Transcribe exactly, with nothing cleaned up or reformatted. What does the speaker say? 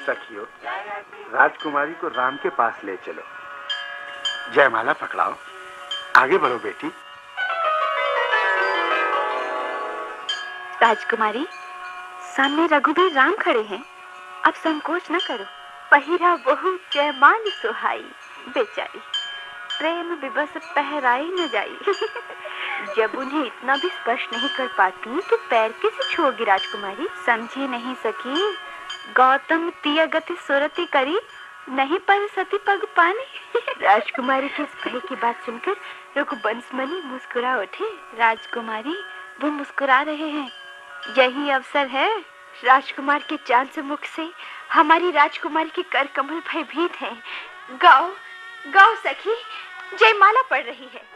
सखियों, राजकुमारी को राम के पास ले चलो। जयमाला पकड़ाओ, आगे बढ़ो बेटी। राजकुमारी, सामने रघुवीर राम खड़े हैं, अब संकोच न करो। पहिरा बहु जयमाल सुहाई, बेचारी प्रेम विवश पहराई न जाई। जब उन्हें इतना भी स्पर्श नहीं कर पाती तो पैर कैसे छोड़गी राजकुमारी? समझी नहीं सकी? गौतम तिय गति सुरति करी, नहीं पर सती पग पानी। राजकुमारी के इस भय की बात सुनकर रघुवंशमणि मुस्कुरा उठे। राजकुमारी, वो मुस्कुरा रहे हैं, यही अवसर है। राजकुमार के चांद से मुख से हमारी राजकुमारी के कर कमल भयभीत हैं। गाओ गाओ सखी, जयमाला पड़ रही है।